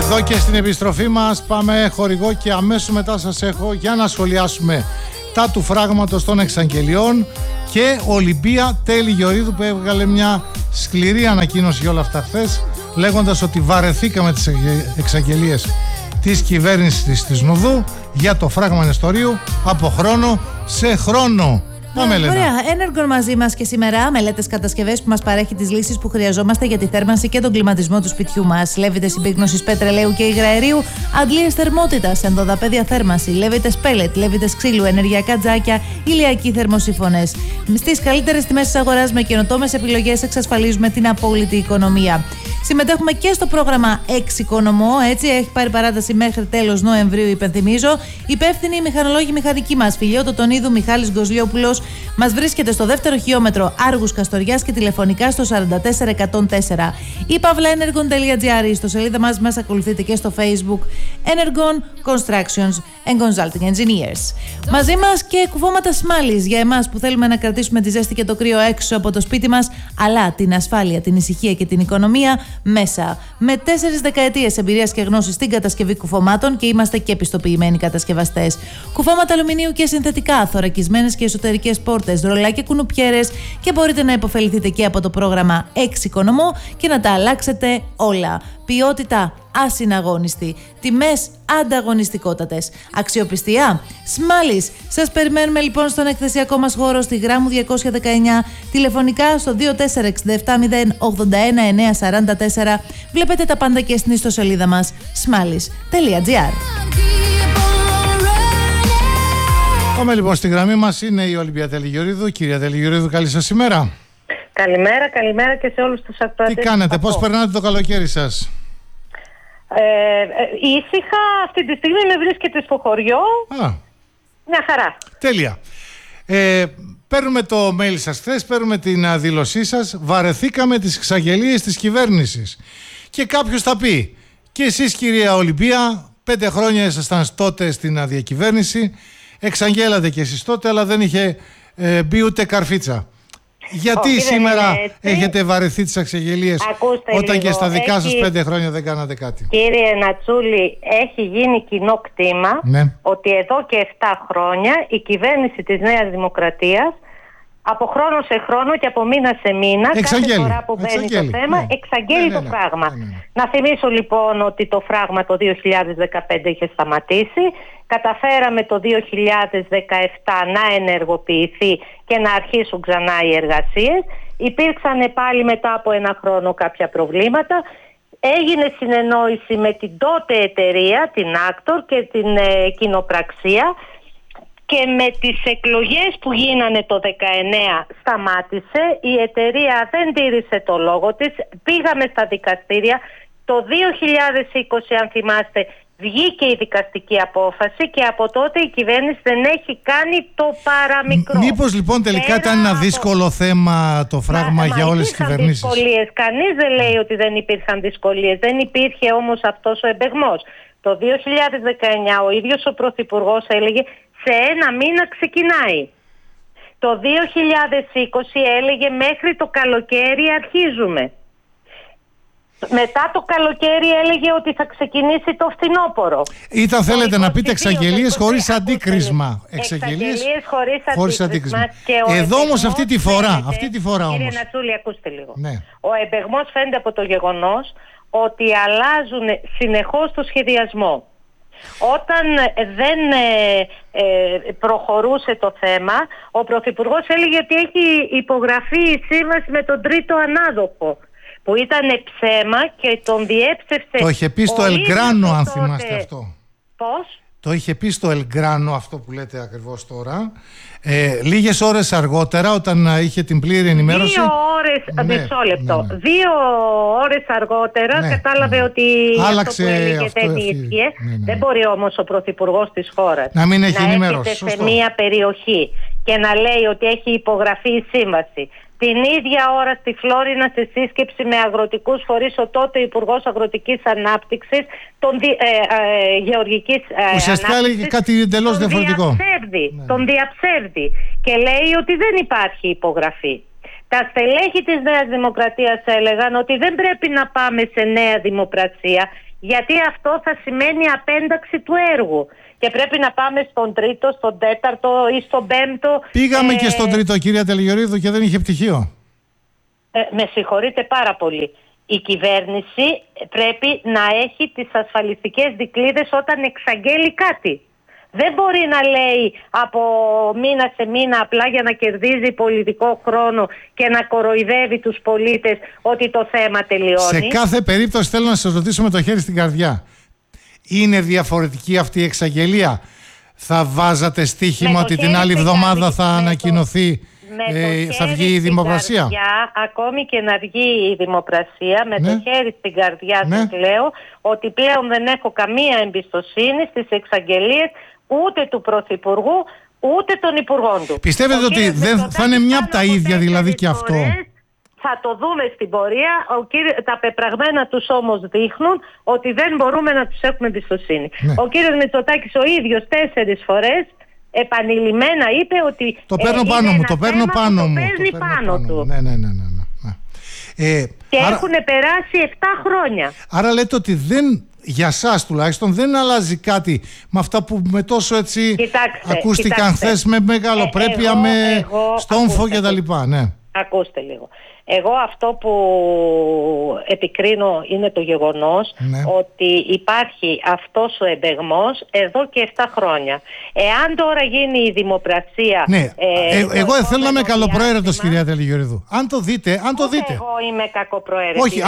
Εδώ και στην επιστροφή μας πάμε χορηγό και αμέσως μετά σας έχω για να σχολιάσουμε τα του φράγματος των εξαγγελιών και Ολυμπία Τέλη Γεωργίδου που έβγαλε μια σκληρή ανακοίνωση για όλα αυτά χθες, λέγοντας ότι βαρεθήκαμε τις εξαγγελίες της κυβέρνησης της Νουδού για το φράγμα Νεστορίου από χρόνο σε χρόνο. Πάμε, Ελένα. Ωραία. Ενεργον μαζί μας και σήμερα μελέτες κατασκευές που μας παρέχει τις λύσεις που χρειαζόμαστε για τη θέρμανση και τον κλιματισμό του σπιτιού μας. Λέβητες συμπίκνωσης πετρελαίου και υγραερίου, αντλίες θερμότητας, ενδοδαπέδια θέρμανση, λέβητες πέλετ, λέβητες ξύλου, ενεργειακά τζάκια, ηλιακοί θερμοσύφωνες. Στις καλύτερες τιμές της αγοράς με καινοτόμες επιλογές εξασφαλίζουμε την απόλυτη οικονομία. Συμμετέχουμε και στο πρόγραμμα Εξοικονομώ, έτσι έχει πάρει παράταση μέχρι τέλος Νοεμβρίου, υπενθυμίζω. Υπεύθυνη μηχανολόγη μηχανική μας, Φιλιώτο Τονίδου, Μιχάλης Γκοζλιόπουλος, μας βρίσκεται στο δεύτερο χιλιόμετρο Άργους Καστοριάς και τηλεφωνικά στο 44104. Η pavlaenergon.gr, στο σελίδα μας ακολουθείτε και στο Facebook Energon Constructions and Consulting Engineers. Μαζί μας και κουφώματα Σμάλης για εμάς που θέλουμε να κρατήσουμε τη ζέστη και το κρύο έξω από το σπίτι μας, αλλά την ασφάλεια, την ησυχία και την οικονομία μέσα. Με 4 δεκαετίες εμπειρίας και γνώσης στην κατασκευή κουφωμάτων και είμαστε και επιστοποιημένοι κατασκευαστές. Κουφώματα αλουμινίου και συνθετικά, θωρακισμένες και εσωτερικές πόρτες, ρολάκια, κουνουπιέρες και μπορείτε να υποφεληθείτε και από το πρόγραμμα Εξοικονομώ και να τα αλλάξετε όλα. Ποιότητα ασυναγώνιστη. Τιμές ανταγωνιστικότατες. Αξιοπιστία. Σμάλης. Σας περιμένουμε λοιπόν στον εκθεσιακό μας χώρο στη Γράμμου 219. Τηλεφωνικά στο 2467 081 944. Βλέπετε τα πάντα και στην ιστοσελίδα μας smalis.gr. Πάμε λοιπόν στη γραμμή μας, είναι η Ολυμπία Τέλη Γεωργίδου. Κυρία Τέλη Γεωργίδου, καλή σας ημέρα. Καλημέρα και σε όλους τους ακροατές. Τι κάνετε, πώς περνάτε το καλοκαίρι σας? Ήσυχα, αυτή τη στιγμή με βρίσκεται στο χωριό. Μια χαρά. Τέλεια. Παίρνουμε το mail σας χθες, παίρνουμε την δήλωσή σας. Βαρεθήκαμε τις εξαγγελίες της κυβέρνησης. Και κάποιος θα πει, και εσείς κυρία Ολυμπία, 5 χρόνια ήσασταν τότε στην διακυβέρνηση, εξαγγέλατε και εσείς τότε, αλλά δεν είχε μπει ούτε καρφίτσα. Γιατί σήμερα έχετε βαρεθεί τις εξαγγελίες όταν και στα δικά σας 5 χρόνια δεν κάνατε κάτι? Κύριε Νατσούλη, έχει γίνει κοινό κτήμα ότι εδώ και 7 χρόνια η κυβέρνηση της Νέας Δημοκρατίας από χρόνο σε χρόνο και από μήνα σε μήνα, κάθε φορά που μπαίνει το θέμα, εξαγγέλει το φράγμα. Να θυμίσω λοιπόν ότι το φράγμα το 2015 είχε σταματήσει. Καταφέραμε το 2017 να ενεργοποιηθεί και να αρχίσουν ξανά οι εργασίες. Υπήρξαν πάλι μετά από 1 χρόνο κάποια προβλήματα. Έγινε συνεννόηση με την τότε εταιρεία, την Άκτορ και την κοινοπραξία. Και με τις εκλογές που γίνανε το 19 σταμάτησε, η εταιρεία δεν τήρησε το λόγο της, πήγαμε στα δικαστήρια. Το 2020, αν θυμάστε, βγήκε η δικαστική απόφαση και από τότε η κυβέρνηση δεν έχει κάνει το παραμικρό. Μήπως λοιπόν τελικά ήταν ένα δύσκολο θέμα το φράγμα για όλες τις κυβερνήσεις? Κανείς δεν λέει ότι δεν υπήρχαν δυσκολίες, δεν υπήρχε όμως αυτός ο εμπεγμός. Το 2019 ο ίδιος ο Πρωθυπουργός έλεγε σε 1 μήνα ξεκινάει. Το 2020 έλεγε μέχρι το καλοκαίρι αρχίζουμε. Μετά το καλοκαίρι έλεγε ότι θα ξεκινήσει το φθινόπωρο. Ήταν, θέλετε να πείτε, εξαγγελίες χωρίς αντίκρισμα. Εξαγγελίες χωρίς αντίκρισμα. Εδώ όμως αυτή τη φορά Κύριε Νατσούλη, ακούστε λίγο. Ο εμπεγμός φαίνεται από το γεγονός ότι αλλάζουν συνεχώς το σχεδιασμό. Όταν δεν προχωρούσε το θέμα, ο Πρωθυπουργός έλεγε ότι έχει υπογραφεί η σύμβαση με τον τρίτο ανάδοχο, που ήταν ψέμα και τον διέψευσε. Το είχε πει στο Ελγκράνο, αν θυμάστε αυτό. Πώς? Το είχε πει στο Ελγκράνο αυτό που λέτε ακριβώς τώρα. Λίγες ώρες αργότερα, όταν είχε την πλήρη ενημέρωση. 2 ώρες, μισό λεπτό. 2 ώρες αργότερα κατάλαβε ότι άλλαξε αυτό που έλεγε δεν ίσχυε. Δεν μπορεί όμως ο Πρωθυπουργός της χώρας να μην έχει ενημέρωση. Έρχεται σε μία περιοχή και να λέει ότι έχει υπογραφεί η σύμβαση. Την ίδια ώρα στη Φλόρινα, σε σύσκεψη με αγροτικούς φορείς, ο τότε Υπουργός Αγροτικής Ανάπτυξης, Γεωργικής ουσιαστικά έλεγε κάτι εντελώς διαφορετικό. Τον διαψεύδει και λέει ότι δεν υπάρχει υπογραφή. Τα στελέχη της Νέας Δημοκρατίας έλεγαν ότι δεν πρέπει να πάμε σε νέα δημοκρατία, γιατί αυτό θα σημαίνει απένταξη του έργου. Και πρέπει να πάμε στον τρίτο, στον τέταρτο ή στον πέμπτο. Πήγαμε και στον τρίτο, κυρία Τελιγιορίδου, και δεν είχε πτυχίο. Με συγχωρείτε πάρα πολύ. Η κυβέρνηση πρέπει να έχει τις ασφαλιστικές δικλείδες όταν εξαγγέλει κάτι. Δεν μπορεί να λέει από μήνα σε μήνα απλά για να κερδίζει πολιτικό χρόνο και να κοροϊδεύει τους πολίτες ότι το θέμα τελειώνει. Σε κάθε περίπτωση θέλω να σας ρωτήσω με το χέρι στην καρδιά. Είναι διαφορετική αυτή η εξαγγελία? Θα βάζατε στοίχημα ότι την άλλη εβδομάδα θα ανακοινωθεί, θα βγει η δημοπρασία? Ακόμη και να βγει η δημοπρασία, με το χέρι στην καρδιά σας λέω ότι πλέον δεν έχω καμία εμπιστοσύνη στις εξαγγελίες ούτε του Πρωθυπουργού ούτε των Υπουργών του. Πιστεύετε ότι δεν θα είναι μια από τα ίδια δηλαδή και αυτό? Θα το δούμε στην πορεία. Τα πεπραγμένα τους όμως δείχνουν ότι δεν μπορούμε να τους έχουμε εμπιστοσύνη. Ο κύριος Μητσοτάκης ο ίδιος 4 φορές επανειλημμένα είπε ότι το παίρνω πάνω μου, το παίρνω πάνω μου. Το παίρνει πάνω του. Ναι. Και έχουν περάσει 7 χρόνια. Άρα λέτε ότι για σας τουλάχιστον δεν αλλάζει κάτι με αυτά που με τόσο έτσι ακούστηκαν χθες με μεγαλοπρέπεια, με στόμφο και τα λοιπά. Ναι. Ακούστε λίγο. Εγώ αυτό που επικρίνω είναι το γεγονός ότι υπάρχει αυτός ο εμπεγμός εδώ και 7 χρόνια. Εάν τώρα γίνει η δημοπρασία... εγώ θέλω να είμαι καλοπροαίρετος, κυρία Τελιγιορίδου. Αν το δείτε... Εγώ είμαι κακοπροαίρετη. Όχι,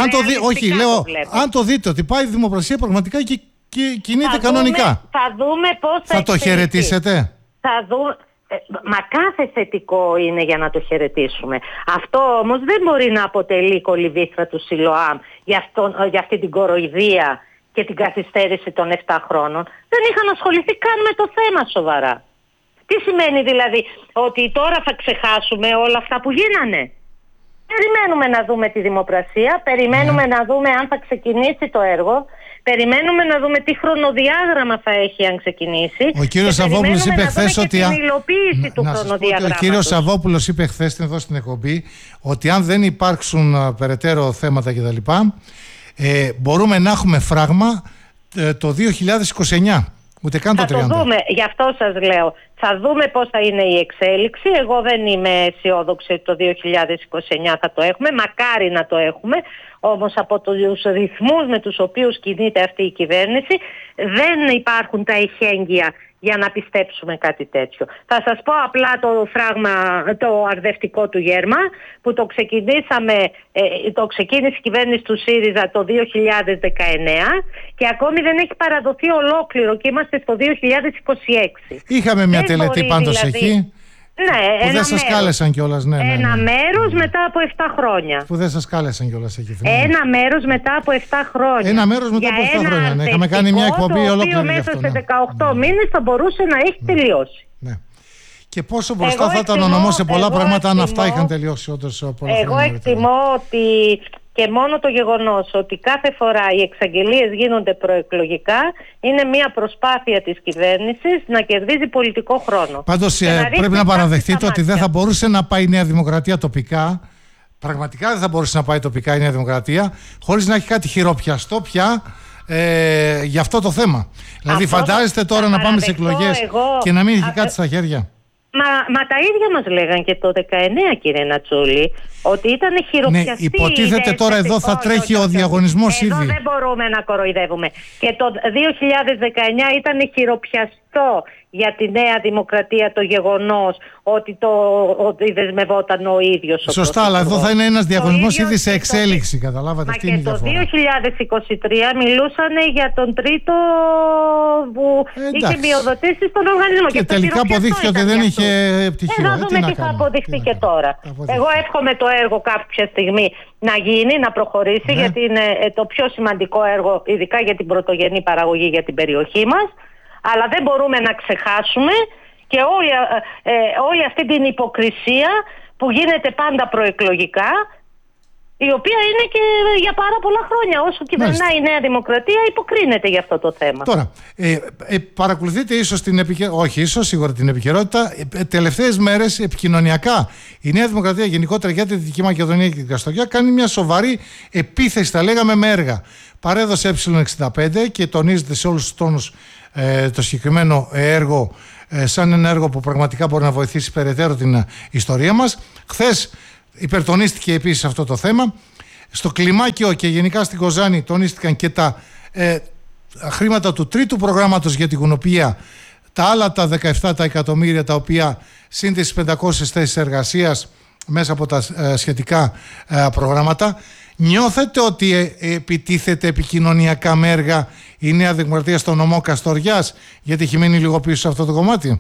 αν το δείτε ότι πάει η δημοπρασία πραγματικά και κινείται κανονικά. Θα δούμε πώς θα το χαιρετήσετε? Θα δούμε... Μα κάθε θετικό είναι για να το χαιρετήσουμε. Αυτό όμως δεν μπορεί να αποτελεί κολυβήθρα του Σιλοάμ για αυτή την κοροϊδία και την καθυστέρηση των 7 χρόνων. Δεν είχαν ασχοληθεί καν με το θέμα σοβαρά. Τι σημαίνει δηλαδή? Ότι τώρα θα ξεχάσουμε όλα αυτά που γίνανε? Περιμένουμε να δούμε τη δημοπρασία, περιμένουμε να δούμε αν θα ξεκινήσει το έργο, περιμένουμε να δούμε τι χρονοδιάγραμμα θα έχει αν ξεκινήσει. Ο κύριος Σαββόπουλος είπε χθες ότι... την υλοποίηση του χρονοδιαγράμματος. Ο κύριος Σαββόπουλος είπε χθες εδώ στην εκπομπή ότι αν δεν υπάρξουν περαιτέρω θέματα κτλ. Μπορούμε να έχουμε φράγμα το 2029. Ούτε καν το 30. Θα το δούμε, γι' αυτό σας λέω. Θα δούμε πώς θα είναι η εξέλιξη. Εγώ δεν είμαι αισιόδοξη ότι το 2029 θα το έχουμε. Μακάρι να το έχουμε. Όμως από τους ρυθμούς με τους οποίους κινείται αυτή η κυβέρνηση δεν υπάρχουν τα εχέγγυα για να πιστέψουμε κάτι τέτοιο. Θα σας πω απλά το φράγμα, το αρδευτικό του Γέρμα, που το ξεκίνησε η κυβέρνηση του ΣΥΡΙΖΑ το 2019 και ακόμη δεν έχει παραδοθεί ολόκληρο και είμαστε στο 2026. Είχαμε μια τελετή πάντως εκεί. Ναι, που δεν σας κάλεσαν κιόλας. Ένα μέρος μετά από 7 χρόνια. Που δεν σας κάλεσαν κιόλας εκεί. Ένα μέρος μετά από 7 χρόνια. Ένα μέρος μετά από 7 χρόνια. Ναι. Είχαμε κάνει μια εκπομπή ολόκληρη. Το οποίο μέσα σε 18 μήνες θα μπορούσε να έχει τελειώσει. Ναι. Και πόσο μπροστά θα ήταν ο νομός σε πολλά πράγματα αν αυτά είχαν τελειώσει όντως πολλά χρόνια. Εγώ εκτιμώ ότι και μόνο το γεγονός ότι κάθε φορά οι εξαγγελίες γίνονται προεκλογικά είναι μια προσπάθεια της κυβέρνησης να κερδίζει πολιτικό χρόνο. Πάντως πρέπει να παραδεχτείτε ότι δεν θα μπορούσε να πάει η Νέα Δημοκρατία τοπικά. Πραγματικά δεν θα μπορούσε να πάει τοπικά η Νέα Δημοκρατία χωρίς να έχει κάτι χειροπιαστό πια για αυτό το θέμα. Δηλαδή φαντάζεστε τώρα να πάμε σε εκλογές και να μην έχει κάτι στα χέρια. Μα τα ίδια μας λέγαν και το 19, κύριε Νατσούλη, ότι ήταν χειροπιαστή. Ναι, υποτίθεται τώρα εδώ θα τρέχει ο διαγωνισμός ήδη. Εδώ δεν μπορούμε να κοροϊδεύουμε. Και το 2019 ήταν χειροπιαστό για τη Νέα Δημοκρατία το γεγονός ότι δεσμευόταν ο ίδιος. Σωστά, αλλά εδώ θα είναι ένας διαγωνισμός ήδη σε εξέλιξη, καταλάβατε. Μα και το 2023 μιλούσαν για τον τρίτο που είχε μειοδοτήσει στον οργανισμό. Και τελικά αποδείχθηκε ότι δεν είχε πτυχίο. Να δούμε τι θα αποδειχθεί και τώρα. Εγώ εύχομαι το έργο κάποια στιγμή να γίνει, να προχωρήσει, γιατί είναι το πιο σημαντικό έργο, ειδικά για την πρωτογενή παραγωγή για την περιοχή μας. Αλλά δεν μπορούμε να ξεχάσουμε και όλη αυτή την υποκρισία που γίνεται πάντα προεκλογικά η οποία είναι και για πάρα πολλά χρόνια. Όσο κυβερνάει η Νέα Δημοκρατία, υποκρίνεται για αυτό το θέμα. Τώρα, παρακολουθείτε ίσως σίγουρα την επικαιρότητα. Τελευταίες μέρες επικοινωνιακά η Νέα Δημοκρατία γενικότερα για τη Δυτική Μακεδονία και την Καστοριά κάνει μια σοβαρή επίθεση, τα λέγαμε, με έργα. Παρέδωσε Ε65 και τονίζεται σε όλους τους τόνους το συγκεκριμένο έργο σαν ένα έργο που πραγματικά μπορεί να βοηθήσει περαιτέρω την ιστορία μας. Χθες υπερτονίστηκε επίσης αυτό το θέμα. Στο Κλιμάκιο και γενικά στην Κοζάνη τονίστηκαν και τα χρήματα του τρίτου προγράμματος για την γουνοπία, τα άλλα τα 17 τα εκατομμύρια τα οποία συν τις 500 θέσεις εργασίας μέσα από τα σχετικά προγράμματα. Νιώθετε ότι επιτίθεται επικοινωνιακά με έργα η Νέα Δημοκρατία στο νομό Καστοριάς, γιατί έχει μείνει λίγο πίσω σε αυτό το κομμάτι?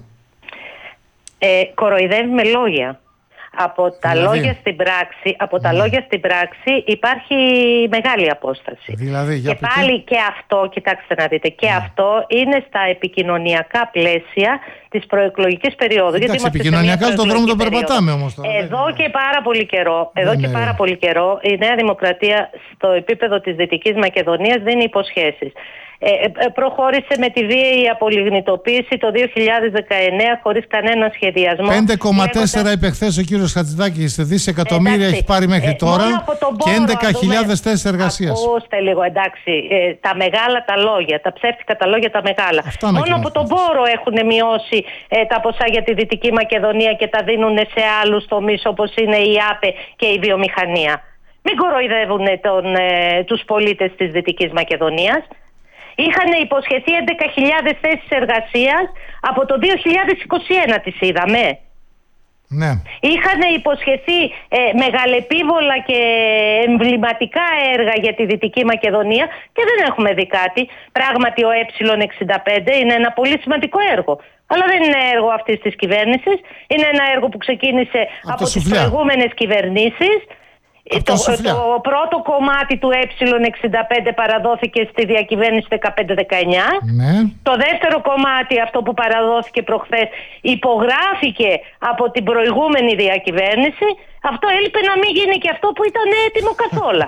Κοροϊδεύει με λόγια. Από τα λόγια στην πράξη υπάρχει μεγάλη απόσταση. Και πάλι και αυτό, κοιτάξτε να δείτε, και αυτό είναι στα επικοινωνιακά πλαίσια της προεκλογικής περίοδου. Εντάξει, επικοινωνιακά στον δρόμο τον περπατάμε όμως τώρα. Εδώ και πάρα πολύ καιρό η Νέα Δημοκρατία στο επίπεδο της Δυτικής Μακεδονίας δίνει υποσχέσεις. Προχώρησε με τη βίαιη απολιγνητοποίηση το 2019 χωρίς κανένα σχεδιασμό. 5,4 είπε χθες ο κύριος Χατζηδάκης, δισεκατομμύρια έχει πάρει μέχρι τώρα και 11.000 θέσεις εργασίας. Ακούστε λίγο, εντάξει, τα μεγάλα τα λόγια, τα ψεύτικα τα λόγια τα μεγάλα. Μόνο από τον πόρο έχουν μειώσει τα ποσά για τη Δυτική Μακεδονία και τα δίνουν σε άλλους τομείς όπως είναι η ΑΠΕ και η βιομηχανία. Μην κοροϊδεύουν τους πολίτες της Δυτικής Μακεδονίας. Είχαν υποσχεθεί 11.000 θέσεις εργασίας από το 2021, τις είδαμε. Ναι. Είχαν υποσχεθεί μεγαλεπίβολα και εμβληματικά έργα για τη Δυτική Μακεδονία και δεν έχουμε δει κάτι. Πράγματι ο Ε65 είναι ένα πολύ σημαντικό έργο. Αλλά δεν είναι έργο αυτής της κυβέρνησης. Είναι ένα έργο που ξεκίνησε από τις προηγούμενες κυβερνήσεις. Το πρώτο κομμάτι του Ε65 παραδόθηκε στη διακυβέρνηση 15-19. Ναι. Το δεύτερο κομμάτι, αυτό που παραδόθηκε προχθές, υπογράφηκε από την προηγούμενη διακυβέρνηση. Αυτό έλειπε να μην γίνει και αυτό που ήταν έτοιμο καθόλου.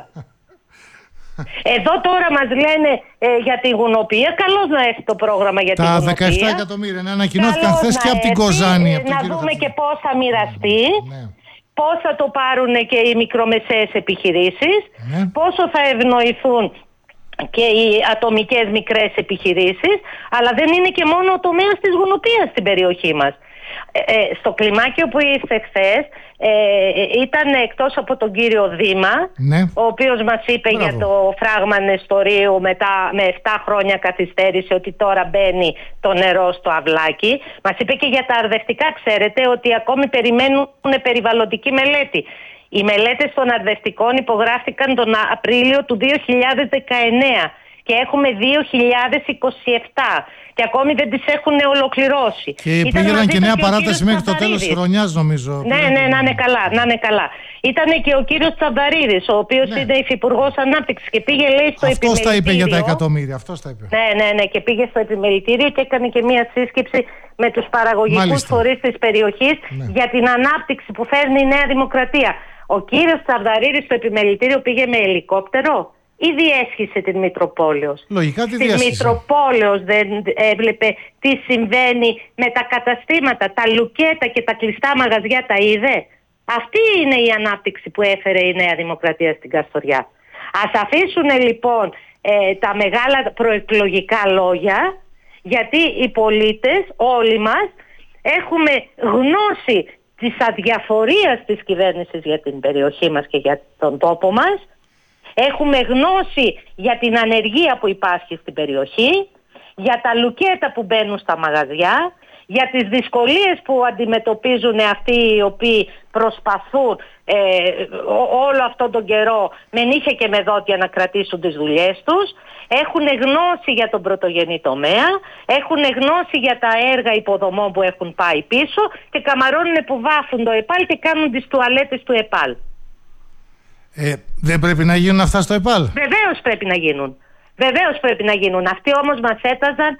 Εδώ τώρα μας λένε για τη γουνοπία. Καλώς να έρθει το πρόγραμμα για τη γουνοπία. Τα 17 εκατομμύρια ανακοινώθηκαν χθες και από την Κοζάνη. Να δούμε και πώς θα μοιραστεί. Ναι. Πώς θα το πάρουν και οι μικρομεσαίες επιχειρήσεις, πόσο θα ευνοηθούν και οι ατομικές μικρές επιχειρήσεις, αλλά δεν είναι και μόνο ο τομέας της γουνοπίας στην περιοχή μας. Στο Κλιμάκιο που ήρθε χθες ήταν εκτός από τον κύριο Δήμα, ο οποίος μας είπε για το φράγμα Νεστορίου μετά με 7 χρόνια καθυστέρηση ότι τώρα μπαίνει το νερό στο αυλάκι. Μας είπε και για τα αρδευτικά, ξέρετε, ότι ακόμη περιμένουν περιβαλλοντική μελέτη. Οι μελέτες των αρδευτικών υπογράφηκαν τον Απρίλιο του 2019 και έχουμε 2027 και ακόμη δεν τις έχουν ολοκληρώσει. Και πήγαιναν και νέα παράταση μέχρι το τέλος της χρονιάς, νομίζω. Ναι, να είναι καλά. Ήταν και ο κύριος Τσαβδαρίδης, ο οποίος είναι υφυπουργός Ανάπτυξης και πήγε, λέει, στο επιμελητήριο. Αυτός τα είπε για τα εκατομμύρια, αυτός τα είπε. Ναι, και πήγε στο επιμελητήριο και έκανε και μία σύσκεψη με τους παραγωγικούς φορείς της περιοχής για την ανάπτυξη που φέρνει η Νέα Δημοκρατία. Ο κύριος Τσαβδαρίδης στο επιμελητήριο πήγε με ελικόπτερο ή διέσχισε την Μητροπόλεως? Λογικά τη διέσχισε. Στη Μητροπόλεως δεν έβλεπε τι συμβαίνει με τα καταστήματα, τα λουκέτα και τα κλειστά μαγαζιά, τα είδε? Αυτή είναι η ανάπτυξη που έφερε η Νέα Δημοκρατία στην Καστοριά. Ας αφήσουν λοιπόν τα μεγάλα προεκλογικά λόγια, γιατί οι πολίτες όλοι μας έχουμε γνώση της αδιαφορίας της κυβέρνησης για την περιοχή μας και για τον τόπο μας. Έχουμε γνώση για την ανεργία που υπάρχει στην περιοχή, για τα λουκέτα που μπαίνουν στα μαγαζιά, για τις δυσκολίες που αντιμετωπίζουν αυτοί οι οποίοι προσπαθούν όλο αυτόν τον καιρό με νύχια και με δόντια να κρατήσουν τις δουλειές τους. Έχουν γνώση για τον πρωτογενή τομέα, έχουν γνώση για τα έργα υποδομών που έχουν πάει πίσω και καμαρώνουν που βάφουν το ΕΠΑΛ και κάνουν τις τουαλέτες του ΕΠΑΛ. Δεν πρέπει να γίνουν αυτά στο ΕΠΑΛ? Βεβαίως πρέπει να γίνουν. Βεβαίως πρέπει να γίνουν. Αυτοί όμως μας έταζαν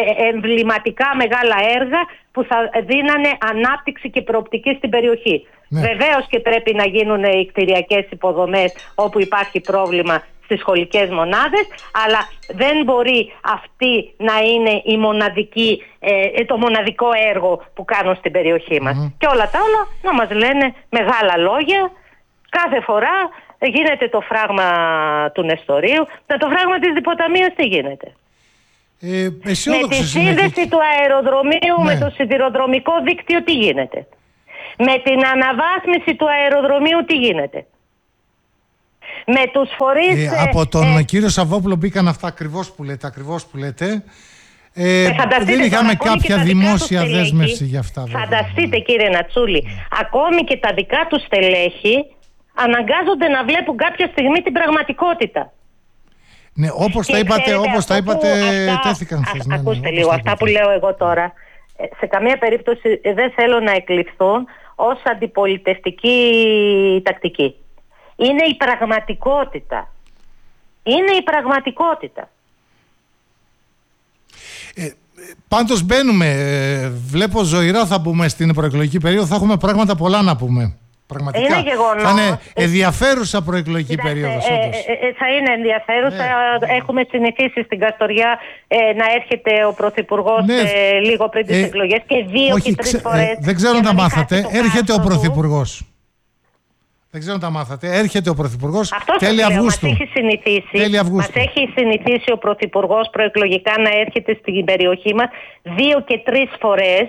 εμβληματικά μεγάλα έργα που θα δίνανε ανάπτυξη και προοπτική στην περιοχή. Βεβαίως και πρέπει να γίνουν οι κτηριακές υποδομές όπου υπάρχει πρόβλημα στις σχολικές μονάδες, αλλά δεν μπορεί αυτή να είναι το μοναδικό έργο που κάνουν στην περιοχή μας. Και όλα τα όλα να μας λένε μεγάλα λόγια. Κάθε φορά γίνεται το φράγμα του Νεστορίου. Με το φράγμα της Διποταμίας τι γίνεται? Με τη σύνδεση του αεροδρομίου με το σιδηροδρομικό δίκτυο τι γίνεται? Με την αναβάθμιση του αεροδρομίου τι γίνεται? Με τους φορείς... από τον κύριο Σαββόπουλο μπήκαν αυτά ακριβώς που λέτε. Δεν είχαμε κάποια δημόσια δέσμευση για αυτά. Φανταστείτε, κύριε Νατσούλη, ακόμη και τα δικά του στελέχη αναγκάζονται να βλέπουν κάποια στιγμή την πραγματικότητα. Ναι, όπως τα είπατε, τέθηκαν χθες. Ακούστε λίγο, αυτά που λέω εγώ τώρα, σε καμία περίπτωση δεν θέλω να εκλειφθούν ως αντιπολιτευτική τακτική. Είναι η πραγματικότητα. Πάντως μπαίνουμε, βλέπω ζωηρά θα μπούμε στην προεκλογική περίοδο, θα έχουμε πράγματα πολλά να πούμε. Πραγματικά. Είναι γεγονός. Θα είναι ενδιαφέρουσα προεκλογική περίοδος. Θα είναι ενδιαφέρουσα. Έχουμε συνηθίσει στην Καστοριά να έρχεται ο Πρωθυπουργός λίγο πριν τις εκλογές και 2 και 3 φορές. Δεν ξέρω αν τα μάθατε. Έρχεται ο Πρωθυπουργός. Δεν ξέρω αν τα μάθατε. Έρχεται ο Πρωθυπουργός τέλη Αυγούστου. Μας έχει συνηθίσει ο Πρωθυπουργός προεκλογικά να έρχεται στην περιοχή μας 2 και 3 φορές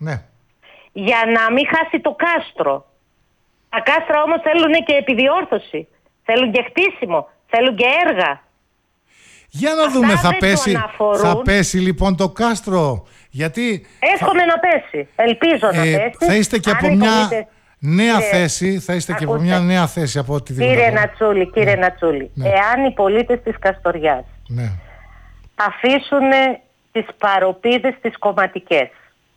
για να μην χάσει το κάστρο. Τα κάστρα όμως θέλουν και επιδιόρθωση, θέλουν και χτίσιμο, θέλουν και έργα. Για να δούμε, θα πέσει λοιπόν το κάστρο, γιατί... Εύχομαι να πέσει, ελπίζω να πέσει. Θα είστε και από μια νέα θέση, από ό,τι δηλαδή. Κύριε Νατσούλη, εάν οι πολίτες της Καστοριάς αφήσουν τις παροπίδες τις κομματικές,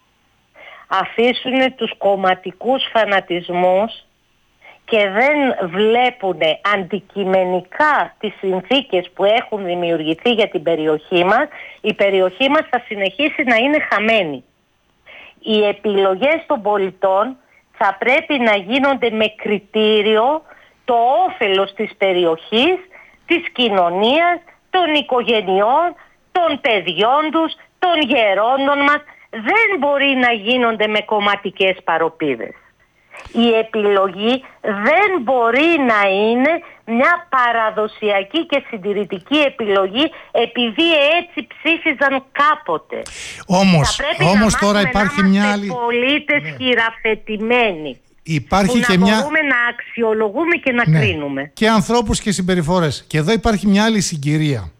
αφήσουν τους κομματικούς φανατισμούς και δεν βλέπουν αντικειμενικά τις συνθήκες που έχουν δημιουργηθεί για την περιοχή μας, η περιοχή μας θα συνεχίσει να είναι χαμένη. Οι επιλογές των πολιτών θα πρέπει να γίνονται με κριτήριο το όφελος της περιοχής, της κοινωνίας, των οικογενειών, των παιδιών τους, των γερόντων μας. Δεν μπορεί να γίνονται με κομματικές παροπίδες. Η επιλογή δεν μπορεί να είναι μια παραδοσιακή και συντηρητική επιλογή επειδή έτσι ψήφιζαν κάποτε. Όμως τώρα υπάρχει μια άλλη... πολίτες χειραφετημένοι. Υπάρχει που μπορούμε να αξιολογούμε και να κρίνουμε. Και ανθρώπους και συμπεριφορές. Και εδώ υπάρχει μια άλλη συγκυρία.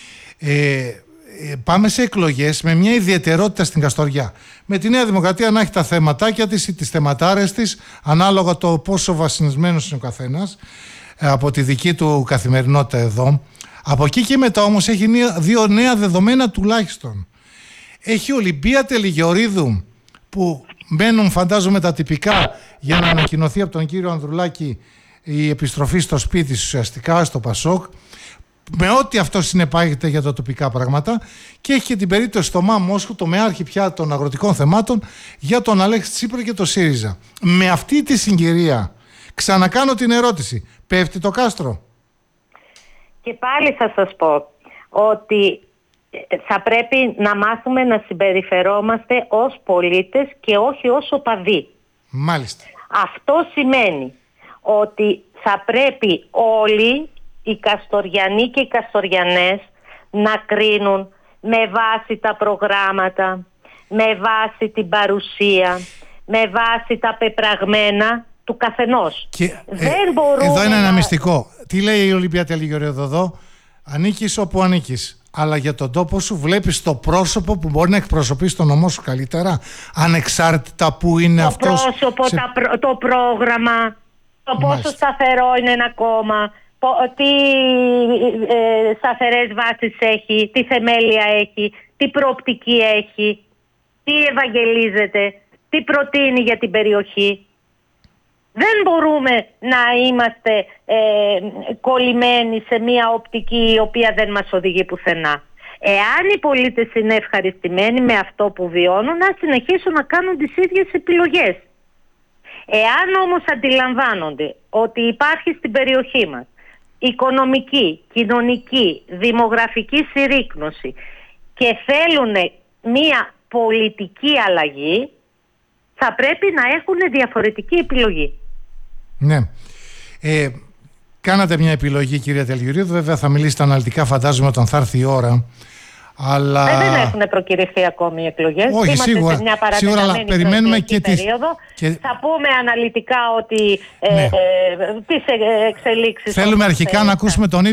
Πάμε σε εκλογές με μια ιδιαιτερότητα στην Καστοριά. Με τη Νέα Δημοκρατία να έχει τα θεματάκια της ή τις θεματάρες της, ανάλογα το πόσο βασινισμένος είναι ο καθένας, από τη δική του καθημερινότητα εδώ. Από εκεί και μετά όμως έχει 2 νέα δεδομένα τουλάχιστον. Έχει Ολυμπία Τελιγεωρίδου που μένουν φαντάζομαι τα τυπικά για να ανακοινωθεί από τον κύριο Ανδρουλάκη η επιστροφή στο σπίτι ουσιαστικά, στο Πασόκ, με ό,τι αυτό συνεπάγεται για τα τοπικά πράγματα, και έχει και την περίπτωση στο Μόσχου, το μεάρχη πια των αγροτικών θεμάτων, για τον Αλέξη Τσίπρα και το ΣΥΡΙΖΑ. Με αυτή τη συγκυρία ξανακάνω την ερώτηση, πέφτει το κάστρο? Και πάλι θα σας πω ότι θα πρέπει να μάθουμε να συμπεριφερόμαστε ως πολίτες και όχι ως οπαδοί. Μάλιστα. Αυτό σημαίνει ότι θα πρέπει όλοι οι Καστοριανοί και οι Καστοριανές να κρίνουν με βάση τα προγράμματα, με βάση την παρουσία, με βάση τα πεπραγμένα του καθενός. Δεν μπορούμε εδώ είναι ένα μυστικό. Τι λέει η Ολυμπία Τελιγεωρίδου εδώ? Ανήκεις όπου ανήκεις, αλλά για τον τόπο σου βλέπεις το πρόσωπο που μπορεί να εκπροσωπήσει τον νομό σου καλύτερα, ανεξάρτητα που είναι το αυτός. Πρόσωπο, το πρόγραμμα, το πόσο σταθερό είναι ένα κόμμα, τι σταθερές βάσεις έχει, τι θεμέλια έχει, τι προοπτική έχει, τι ευαγγελίζεται, τι προτείνει για την περιοχή. Δεν μπορούμε να είμαστε κολλημένοι σε μια οπτική η οποία δεν μας οδηγεί πουθενά. Εάν οι πολίτες είναι ευχαριστημένοι με αυτό που βιώνουν, να συνεχίσουν να κάνουν τις ίδιες επιλογές. Εάν όμως αντιλαμβάνονται ότι υπάρχει στην περιοχή μας οικονομική, κοινωνική, δημογραφική συρρίκνωση και θέλουν μία πολιτική αλλαγή, θα πρέπει να έχουν διαφορετική επιλογή. Ναι. Κάνατε μια επιλογή, κυρία Τελειουρίδου. Βέβαια θα μιλήσετε αναλυτικά, φαντάζομαι, όταν θα έρθει η ώρα. Αλλά... δεν έχουν προκηρυχθεί ακόμη οι εκλογές. Όχι, είμαστε σίγουρα, σε μια σίγουρα, αλλά περιμένουμε και περίοδο. Θα πούμε αναλυτικά ότι τις εξελίξεις... Θέλουμε αρχικά να ακούσουμε τον